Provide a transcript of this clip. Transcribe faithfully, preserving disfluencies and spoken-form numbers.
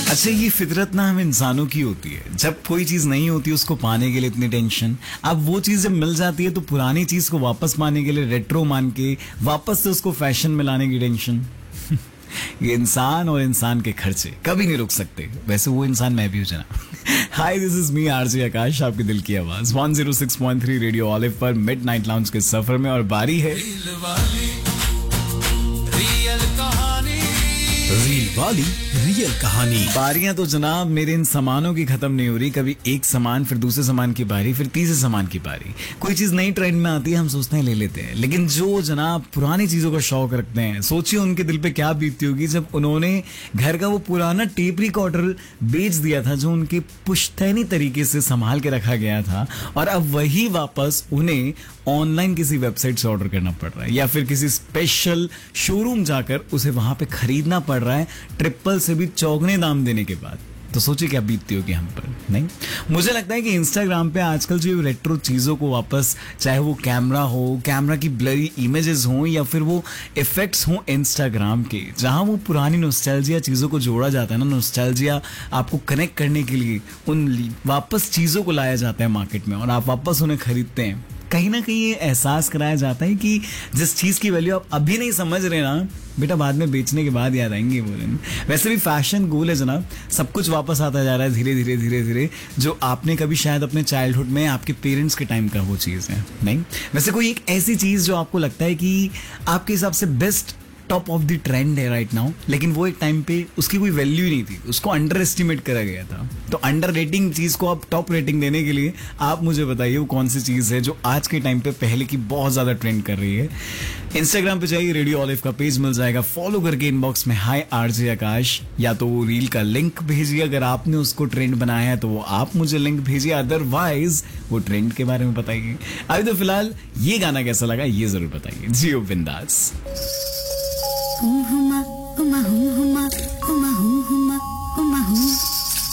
अच्छा, ये फितरत ना हम इंसानों की होती है। जब कोई चीज नहीं होती उसको पाने के लिए इतनी टेंशन, अब वो चीज जब मिल जाती है तो पुरानी चीज को वापस पाने के लिए रेट्रो मान के वापस से उसको फैशन में लाने की टेंशन। ये इंसान और इंसान के खर्चे कभी नहीं रुक सकते। वैसे वो इंसान मैं भी हूं जना। हाय, दिस इज मी आरजे आकाश, आपके दिल की आवाज one oh six point three radio olive पर मिडनाइट लाउंज के सफर में। और बारी है रील वाली रियल कहानी। बारियां तो जनाब मेरे इन सामानों की खत्म नहीं हो रही। कभी एक सामान, फिर दूसरे सामान की बारी, फिर तीसरे सामान की बारी। कोई चीज नई ट्रेंड में आती है, हम सोचते हैं ले लेते हैं। लेकिन जो जनाब पुरानी चीजों का शौक रखते हैं, सोचिए उनके दिल पे क्या बीतती होगी जब उन्होंने घर का वो पुराना टेप रिकॉर्डर बेच दिया था जो उनके पुश्तैनी तरीके से संभाल के रखा गया था, और अब वही वापस उन्हें ऑनलाइन किसी वेबसाइट से ऑर्डर करना पड़ रहा है, या फिर किसी स्पेशल शोरूम जाकर उसे वहां पे खरीदना पड़ रहा है, ट्रिपल से भी चौगने दाम देने के बाद। तो सोचिए क्या बीतती होगी हम पर। नहीं, मुझे लगता है कि इंस्टाग्राम पे आजकल जो रेट्रो चीजों को वापस, चाहे वो कैमरा हो, कैमरा की ब्लरी इमेजेस हो, या फिर वो इफेक्ट्स हो इंस्टाग्राम के, जहां वो पुरानी नॉस्टैल्जिया चीजों को जोड़ा जाता है ना, नॉस्टैल्जिया आपको कनेक्ट करने के लिए उन वापस चीजों को लाया जाता है मार्केट में, और आप वापस उन्हें खरीदते हैं। कहीं ना कहीं ये एहसास कराया जाता है कि जिस चीज की वैल्यू आप अभी नहीं समझ रहे ना, बेटा बाद में बेचने के बाद याद आएंगे वो दिन। वैसे भी फैशन गोल है जनाब, सब कुछ वापस आता जा रहा है धीरे धीरे धीरे धीरे, जो आपने कभी शायद अपने चाइल्डहुड में आपके पेरेंट्स के टाइम का वो चीज़ है। नहीं, वैसे कोई एक ऐसी चीज़ जो आपको लगता है कि आपके हिसाब से best top of the trend है राइट नाउ, लेकिन वो एक टाइम पे उसकी कोई वैल्यू नहीं थी, उसको अंडर एस्टिमेट करा गया था। तो अंडर रेटिंग चीज को आप टॉप रेटिंग देने के लिए आप मुझे बताइए वो कौन सी चीज है जो आज के टाइम पे पहले की बहुत ज्यादा ट्रेंड कर रही है। इंस्टाग्राम पे जाइए, रेडियो ऑलिव का पेज मिल जाएगा, फॉलो करके इनबॉक्स में हाय आरजे आकाश, या तो वो रील का लिंक भेजिए, अगर आपने उसको ट्रेंड बनाया है तो वो आप मुझे लिंक भेजिए, अदरवाइज वो ट्रेंड के बारे में बताइए। अभी तो फिलहाल ये गाना कैसा लगा ये जरूर बताइए। जियो बिंदास। Hum huma, huma hum